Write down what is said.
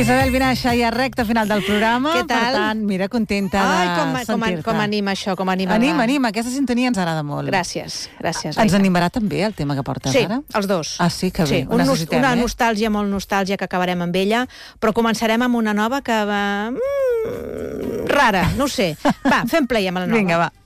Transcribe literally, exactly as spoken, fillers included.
Isabel Vinaixa, ja recta final del programa. Què tal? Per tant, mira, contenta Ai, de com, com, sentir-te. com anima això, com anima. Anima, va. anima, aquesta sintonia ens agrada molt. Gràcies, gràcies. Ens Aina. animarà també el tema que portes Sí, ara? els dos. Ah, sí, que bé, sí, ho un nos- necessitem, una eh? nostàlgia, molt nostàlgia, que acabarem amb ella, però començarem amb una nova que va... Mm, rara, no ho sé. Va, fem play amb la nova. Vinga, va.